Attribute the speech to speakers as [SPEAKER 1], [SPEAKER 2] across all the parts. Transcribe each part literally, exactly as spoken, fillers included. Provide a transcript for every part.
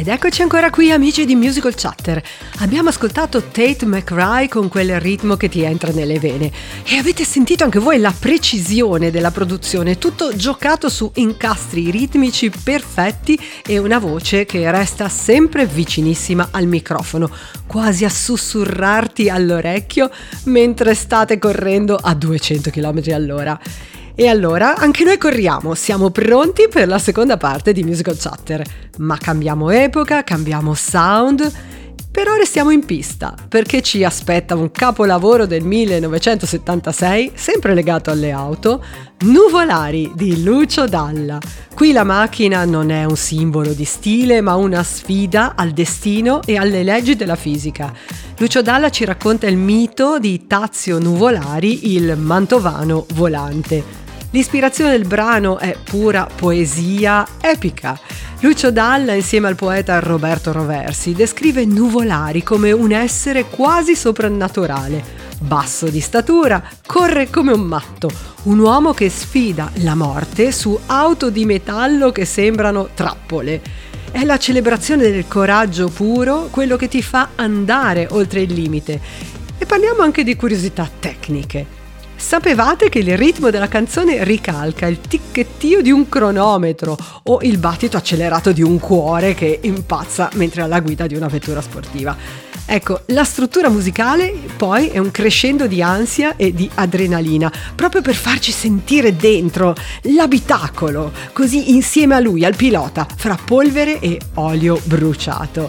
[SPEAKER 1] Ed eccoci ancora qui, amici di Musical Chatter. Abbiamo ascoltato Tate McRae con quel ritmo che ti entra nelle vene e avete sentito anche voi la precisione della produzione, tutto giocato su incastri ritmici perfetti e una voce che resta sempre vicinissima al microfono, quasi a sussurrarti all'orecchio mentre state correndo a duecento chilometri all'ora. E allora anche noi corriamo, siamo pronti per la seconda parte di Musical Chatter, ma cambiamo epoca, cambiamo sound, però restiamo in pista perché ci aspetta un capolavoro del millenovecentosettantasei, sempre legato alle auto, Nuvolari di Lucio Dalla. Qui la macchina non è un simbolo di stile, ma una sfida al destino e alle leggi della fisica. Lucio Dalla ci racconta il mito di Tazio Nuvolari, il mantovano volante. L'ispirazione del brano è pura poesia epica. Lucio Dalla, insieme al poeta Roberto Roversi, descrive Nuvolari come un essere quasi soprannaturale. Basso di statura, corre come un matto, un uomo che sfida la morte su auto di metallo che sembrano trappole. È la celebrazione del coraggio puro, quello che ti fa andare oltre il limite. E parliamo anche di curiosità tecniche. Sapevate che il ritmo della canzone ricalca il ticchettio di un cronometro o il battito accelerato di un cuore che impazza mentre è alla guida di una vettura sportiva? Ecco, la struttura musicale poi è un crescendo di ansia e di adrenalina, proprio per farci sentire dentro l'abitacolo, così insieme a lui, al pilota, fra polvere e olio bruciato.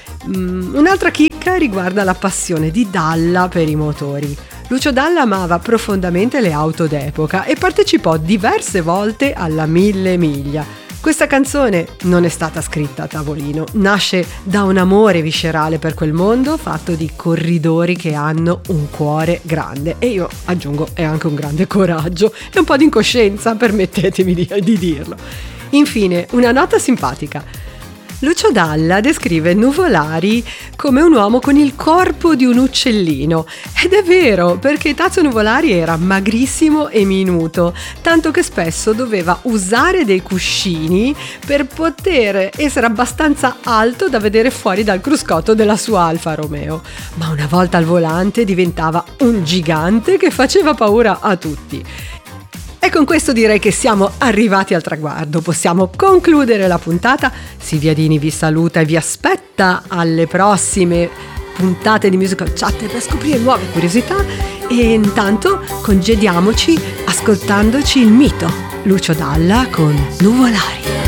[SPEAKER 1] Mm, un'altra chicca riguarda la passione di Dalla per i motori. Lucio Dalla amava profondamente le auto d'epoca e partecipò diverse volte alla Mille Miglia. Questa canzone non è stata scritta a tavolino, nasce da un amore viscerale per quel mondo fatto di corridori che hanno un cuore grande e io aggiungo è anche un grande coraggio e un po' di incoscienza, permettetemi di, di dirlo. Infine, una nota simpatica. Lucio Dalla descrive Nuvolari come un uomo con il corpo di un uccellino ed è vero, perché Tazio Nuvolari era magrissimo e minuto, tanto che spesso doveva usare dei cuscini per poter essere abbastanza alto da vedere fuori dal cruscotto della sua Alfa Romeo, ma una volta al volante diventava un gigante che faceva paura a tutti. E con questo direi che siamo arrivati al traguardo, possiamo concludere la puntata. Silvia Dini vi saluta e vi aspetta alle prossime puntate di Musical Chatter per scoprire nuove curiosità e intanto congediamoci ascoltandoci il mito Lucio Dalla con Nuvolari.